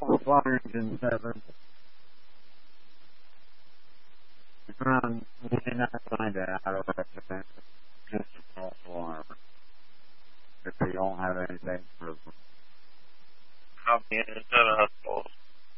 fire engine 7. We did not find it out of it. Just a false alarm. If they don't have anything for them. Copy, it's at a hospital.